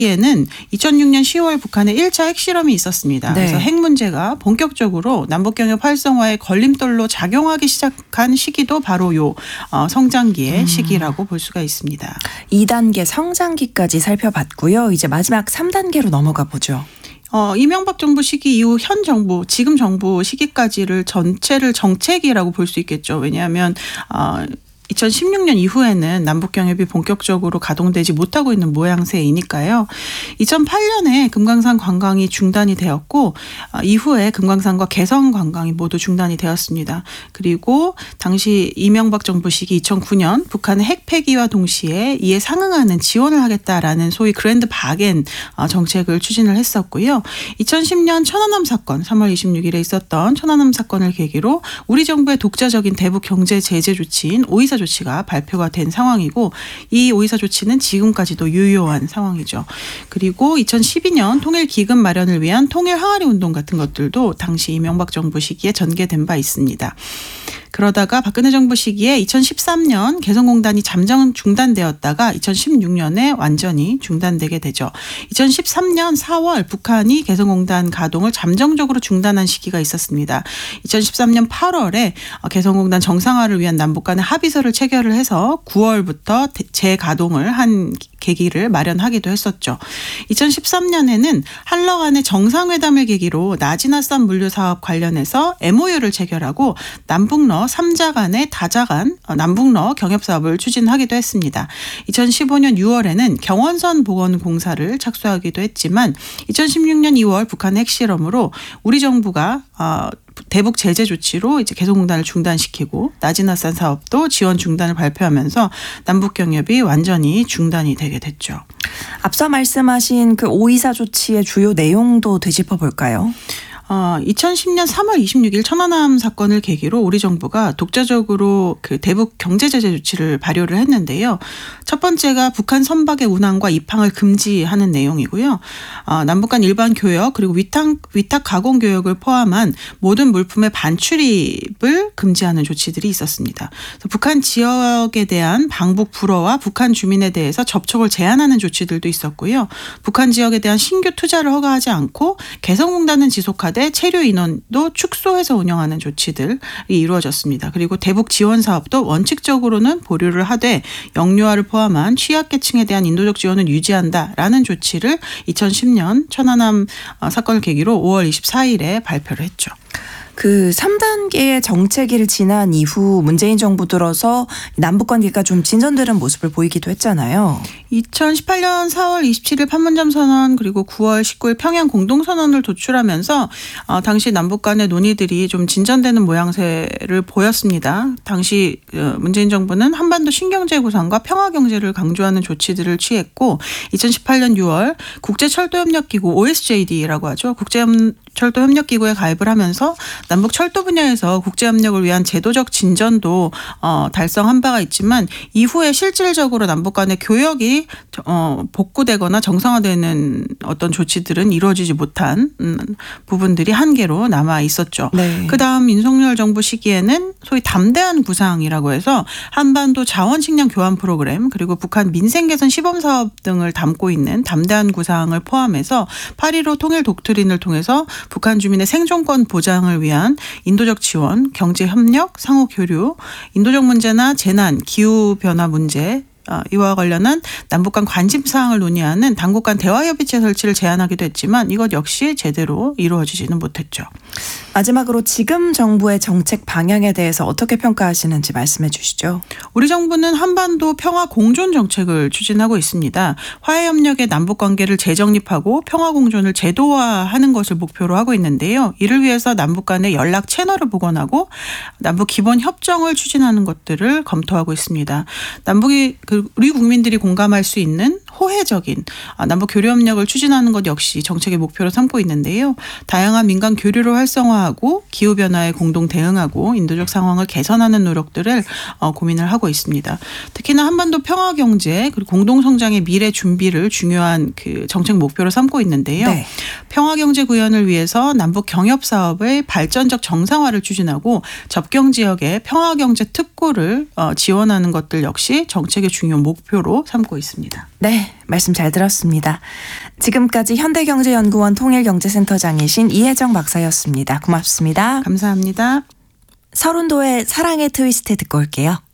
에는 2006년 10월 북한의 1차 핵실험이 있었습니다. 네. 그래서 핵 문제가 본격적으로 남북경협 활성화의 걸림돌로 작용하기 시작한 시기도 바로 요 성장기의 시기라고 볼 수가 있습니다. 2단계 성장기까지 살펴봤고요. 이제 마지막 3단계로 넘어가 보죠. 이명박 정부 시기 이후 현 정부, 지금 정부 시기까지를 전체를 정체기라고 볼 수 있겠죠. 왜냐하면 2016년 이후에는 남북경협이 본격적으로 가동되지 못하고 있는 모양새이니까요. 2008년에 금강산 관광이 중단이 되었고 이후에 금강산과 개성 관광이 모두 중단이 되었습니다. 그리고 당시 이명박 정부 시기 2009년 북한의 핵 폐기와 동시에 이에 상응하는 지원을 하겠다라는 소위 그랜드 바겐 정책을 추진을 했었고요. 2010년 천안함 사건 3월 26일에 있었던 천안함 사건을 계기로 우리 정부의 독자적인 대북 경제 제재 조치인 오이사 조치가 발표가 된 상황이고 이 오이사 조치는 지금까지도 유효한 상황이죠. 그리고 2012년 통일기금 마련을 위한 통일 항아리 운동 같은 것들도 당시 이명박 정부 시기에 전개된 바 있습니다. 그러다가 박근혜 정부 시기에 2013년 개성공단이 잠정 중단되었다가 2016년에 완전히 중단되게 되죠. 2013년 4월 북한이 개성공단 가동을 잠정적으로 중단한 시기가 있었습니다. 2013년 8월에 개성공단 정상화를 위한 남북 간의 합의서를 체결을 해서 9월부터 재가동을 한 계기를 마련하기도 했었죠. 2013년에는 한러 간의 정상회담을 계기로 나지나산 물류 사업 관련해서 MOU를 체결하고 남북러 3자 간의 다자 간 남북러 경협 사업을 추진하기도 했습니다. 2015년 6월에는 경원선 복원 공사를 착수하기도 했지만 2016년 2월 북한 핵실험으로 우리 정부가 대북 제재 조치로 이제 개성공단을 중단시키고 나지나산 사업도 지원 중단을 발표하면서 남북 경협이 완전히 중단이 되게 됐죠. 앞서 말씀하신 그 오이사 조치의 주요 내용도 되짚어 볼까요? 2010년 3월 26일 천안함 사건을 계기로 우리 정부가 독자적으로 그 대북 경제 제재 조치를 발효를 했는데요. 첫 번째가 북한 선박의 운항과 입항을 금지하는 내용이고요. 남북 간 일반 교역 그리고 위탁 가공 교역을 포함한 모든 물품의 반출입을 금지하는 조치들이 있었습니다. 그래서 북한 지역에 대한 방북 불어와 북한 주민에 대해서 접촉을 제한하는 조치들도 있었고요. 북한 지역에 대한 신규 투자를 허가하지 않고 개성공단은 지속하되 체류 인원도 축소해서 운영하는 조치들이 이루어졌습니다. 그리고 대북 지원 사업도 원칙적으로는 보류를 하되 영유아를 포함한 취약계층에 대한 인도적 지원을 유지한다라는 조치를 2010년 천안함 사건을 계기로 5월 24일에 발표를 했죠. 그 3단계의 정체기를 지난 이후 문재인 정부 들어서 남북관계가 좀 진전되는 모습을 보이기도 했잖아요. 2018년 4월 27일 판문점 선언 그리고 9월 19일 평양 공동선언을 도출하면서 당시 남북 간의 논의들이 좀 진전되는 모양새를 보였습니다. 당시 문재인 정부는 한반도 신경제 구상과 평화경제를 강조하는 조치들을 취했고 2018년 6월 국제철도협력기구 OSJD라고 하죠. 국제철도협력기구에 가입을 하면서 남북 철도 분야에서 국제협력을 위한 제도적 진전도 달성한 바가 있지만 이후에 실질적으로 남북 간의 교역이 복구되거나 정상화되는 어떤 조치들은 이루어지지 못한 부분들이 한계로 남아 있었죠. 네. 그다음 윤석열 정부 시기에는 소위 담대한 구상이라고 해서 한반도 자원식량 교환 프로그램 그리고 북한 민생개선 시범사업 등을 담고 있는 담대한 구상을 포함해서 8.15 통일 독트린을 통해서 북한 주민의 생존권 보장을 위한 인도적 지원, 경제협력, 상호교류, 인도적 문제나 재난, 기후변화 문제 이와 관련한 남북 간 관심사항을 논의하는 당국 간 대화협의체 설치를 제안하기도 했지만 이것 역시 제대로 이루어지지는 못했죠. 마지막으로 지금 정부의 정책 방향에 대해서 어떻게 평가하시는지 말씀해 주시죠. 우리 정부는 한반도 평화 공존 정책을 추진하고 있습니다. 화해협력의 남북관계를 재정립하고 평화 공존을 제도화하는 것을 목표로 하고 있는데요. 이를 위해서 남북 간의 연락 채널을 복원하고 남북 기본 협정을 추진하는 것들을 검토하고 있습니다. 남북이 우리 국민들이 공감할 수 있는 호혜적인 남북 교류협력을 추진하는 것 역시 정책의 목표로 삼고 있는데요. 다양한 민간 교류를 활성화하고 기후변화에 공동 대응하고 인도적 상황을 개선하는 노력들을 고민을 하고 있습니다. 특히나 한반도 평화경제 그리고 공동성장의 미래 준비를 중요한 그 정책 목표로 삼고 있는데요. 네. 평화경제 구현을 위해서 남북 경협 사업의 발전적 정상화를 추진하고 접경 지역의 평화경제 특구를 지원하는 것들 역시 정책의 중요 목표로 삼고 있습니다. 네, 네, 말씀 잘 들었습니다. 지금까지 현대경제연구원 통일경제센터장이신 이혜정 박사였습니다. 고맙습니다. 감사합니다. 서른도의 사랑의 트위스트 듣고 올게요.